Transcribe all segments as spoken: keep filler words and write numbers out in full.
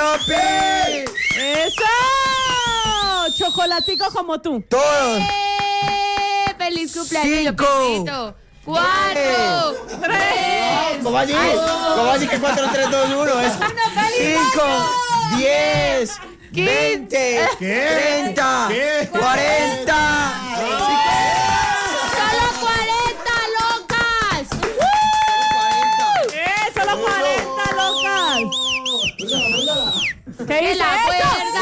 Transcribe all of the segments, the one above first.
Jumpy! ¡Eso! Chocolatico como tú. Todos. ¡Eh! ¡Feliz cumpleaños, Cinco. Lopecito! ¡Cuatro! ¡Tres! ¿Cómo así? ¿Cómo así que cuatro, tres, dos, uno? Es cinco, diez, veinte, treinta, ¿Qué? cuarenta. ¡Solo cuarenta, locas! ¡Eh! ¡Solo cuarenta, locas! ¿Qué ¡Que dice la eso? muerda!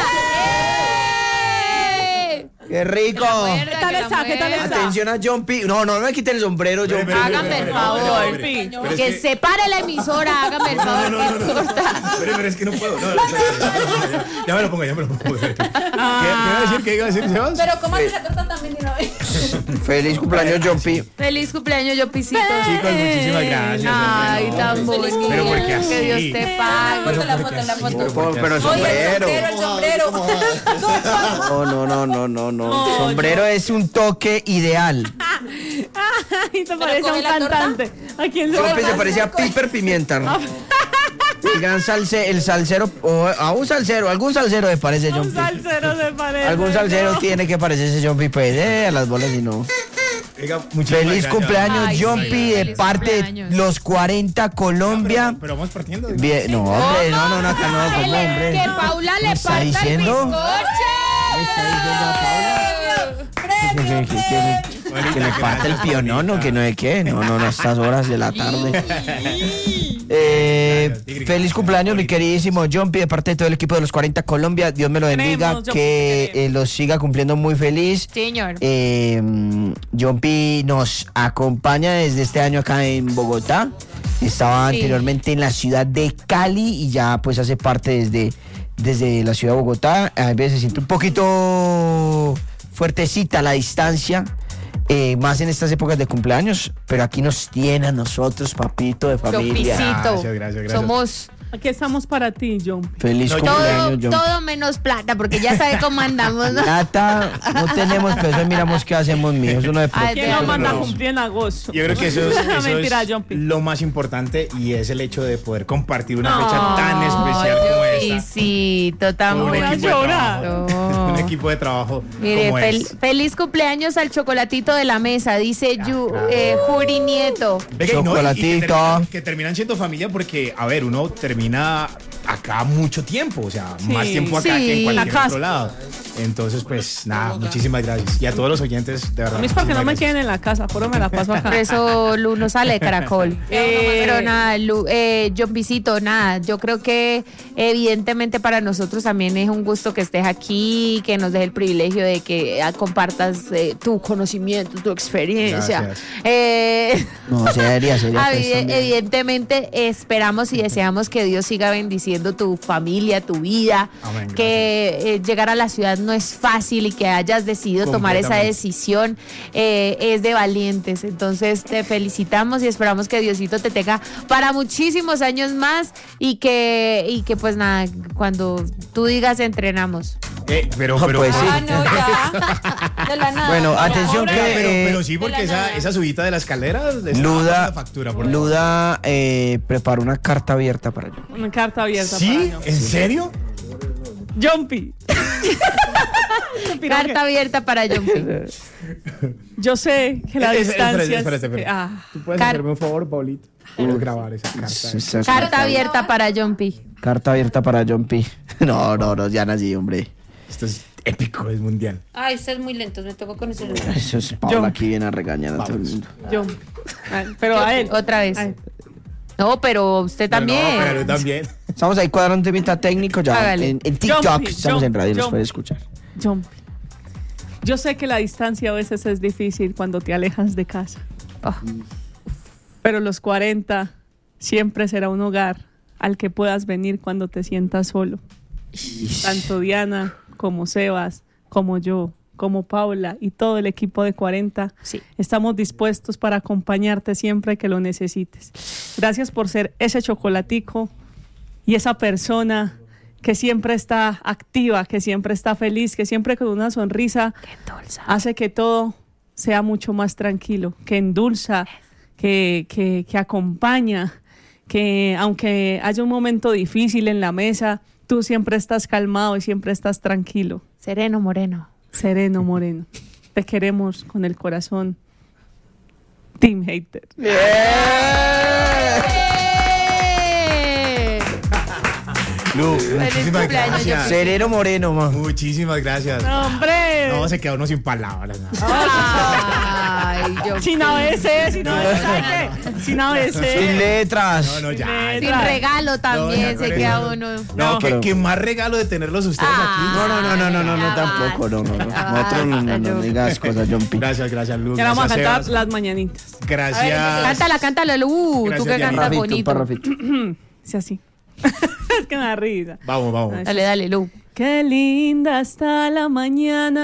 ¡Eh! ¡Qué rico! ¿Qué tal está? ¿Qué tal está? Atención a Jumpy. No, no, no me quiten el sombrero, Jumpy. Háganme el favor. Que se pare la emisora, háganme el favor. No, no, no, no. Pero, pero es que no puedo. No, no, no, no, ya, ya me lo pongo, ya me lo pongo. ¿Qué, ¿Qué iba a decir? ¿Qué iba a decir, Sebas? Pero ¿cómo hace la torta también de una vez? Feliz cumpleaños, Jumpy. Feliz cumpleaños, Yopicito. Chicos, muchísimas gracias. Ay, hombre, no. tan bonito. Pero ¿por qué así? Que Dios te pague. Foto, la foto, la foto. Pero, pero Oye, sombrero. el sombrero, el sombrero. No, no, no, no, no, no. Sombrero es un toque ideal. Ay, te parece a coge un la torta. cantante. ¿A quién se Jumpy le se parecía a Piper Pimienta, ¿no? El gran salse, el salsero, o a un salsero, algún salsero le parece Un Jumpy. salsero se parece. Algún salsero ¿no? tiene que parecerse Jumpy, pues, eh, a las bolas y no. Oiga, muchísimas Feliz gracias. cumpleaños, Ay, sí, Jumpy, de feliz parte cumpleaños. de los cuarenta Colombia. Pero, pero vamos partiendo. Bien, no, hombre, no, no, no, acá no, Que, ¿cómo, le- hombre? que Paula ¿Qué le está parta el diciendo? bizcocho. ¿Qué está diciendo a Paula? Que, que- que- que- que le parte el pionono, que no es qué, no, no, no, a estas horas de la tarde. Eh, feliz cumpleaños, mi queridísimo Jumpy, de parte de todo el equipo de los cuarenta Colombia. Dios me lo bendiga, Queremos, Jumpy, que te eh, los siga cumpliendo muy feliz. Señor. Eh, Jumpy nos acompaña desde este año acá en Bogotá. Estaba Sí. anteriormente en la ciudad de Cali y ya pues hace parte desde, desde la ciudad de Bogotá. A veces se siente un poquito fuertecita la distancia, eh, más en estas épocas de cumpleaños, pero aquí nos tiene a nosotros, papito de familia. Yopicito. Gracias, gracias, gracias. Somos Aquí estamos para ti, John. Feliz No, cumpleaños, todo, Jumpy. todo menos plata, porque ya sabe cómo andamos, ¿no? Plata, no tenemos, pero eso miramos qué hacemos, mío. Eso no es Ay, ¿Quién de lo algo. manda a no. cumplir en agosto? Yo creo que eso es, eso Mentira, es Jumpy. lo más importante y es el hecho de poder compartir una fecha tan especial como esta. Yopicito, tan Con un Voy a equipo de llorar. trabajo, un equipo de trabajo Mire, como fel- es. feliz cumpleaños al chocolatito de la mesa, dice Yu- eh, Juri Nieto. Venga, y no, y- y que, Chocolatito. terminan, que terminan siendo familia porque, a ver, uno termina acá mucho tiempo, o sea, Sí. más tiempo acá Sí. que en cualquier La casa. otro lado. Entonces, pues, nada, muchísimas gracias. Y a todos los oyentes, de verdad. A mí es para que no me muchísimas queden en la casa, por eso me la paso acá. Por eso Lu no sale de Caracol. Eh, Pero nada, Lu, eh, John Visito, nada. Yo creo que evidentemente para nosotros también es un gusto que estés aquí, que nos des el privilegio de que ah, compartas eh, tu conocimiento, tu experiencia. Gracias. Eh, No, sería, sería. Ah, pues, evi- también. evidentemente esperamos y deseamos que Dios siga bendiciendo tu familia, tu vida, Amén, que eh, llegar a la ciudad no es fácil y que hayas decidido tomar esa Completamente. decisión eh, es de valientes. Entonces te felicitamos y esperamos que Diosito te tenga para muchísimos años más y que, y que pues nada, cuando tú digas entrenamos. Eh, pero, No, pero, pues sí. Ah, no, ya. De la nada. Bueno, atención pero, que pero, eh, pero sí, porque de la esa, nada. esa subida de la escalera está Luda, pasando factura. por favor. Luda eh, preparó una carta abierta para yo. Una carta abierta ¿Sí? para ¿En serio? Jumpy. Carta abierta para John P. Yo sé que la Eh, eh, distancia. espérate, es- espérate, espérate. Ah, ¿Tú puedes Car- hacerme un favor, Paulito? Puedes grabar esa carta. Esa Carta abierta para John P. Carta abierta para Jumpy. No, no, no, ya nací, hombre. Esto es épico, es mundial. Ay, estás muy lento, me tocó con ese. Eso es Paula Jumpy. aquí viene a regañar a todo el Vamos. mundo. Jumpy. Ah, Pero a él. Otra vez. a él. No, pero usted Pero también. No, pero yo también. Estamos ahí cuadrando un temita técnico ya. Hágale. En, en TikTok Jumpy, estamos en radio, nos Jumpy. puede escuchar. Jumpy. Yo sé que la distancia a veces es difícil cuando te alejas de casa. Oh, Pero los cuarenta siempre será un hogar al que puedas venir cuando te sientas solo. Tanto Diana como Sebas, como yo, como Paula y todo el equipo de cuarenta, sí. estamos dispuestos para acompañarte siempre que lo necesites. Gracias por ser ese chocolatico y esa persona que siempre está activa, que siempre está feliz, que siempre con una sonrisa Qué dulce. hace que todo sea mucho más tranquilo, que endulza, que, que, que acompaña, que aunque haya un momento difícil en la mesa, Tú siempre estás calmado y siempre estás tranquilo. Sereno, moreno. Sereno, moreno. Te queremos con el corazón. Team Hater. Lu, muchísimas cumpleaños, gracias. Sereno Moreno, ma. Muchísimas gracias. ¡Hombre! No, se queda uno sin palabras. ¿no? Ay, yo. Sin A B C, sin A B C. ¿Qué? Sin A B C. Sin letras. No, no, ya. Sin regalo también No, se ya, queda no. uno. No, No, que, pero- que más regalo de tenerlos ustedes Ah. No, no, no, no, no, no, no, Ya tampoco, no, no, no. basta, Nosotros no, no, no John. digas cosas, John aquí. P. Gracias, gracias, Lu. Y ahora vamos a Gracias, cantar Sebas. las mañanitas. Gracias. Cántala, cántala, Lu. Gracias, Tú que Dianita. cantas Parrafito, bonito. parrafito. Sí, así. Es que me da risa. Vamos, vamos. Dale, dale, Lu. Qué linda está la mañana.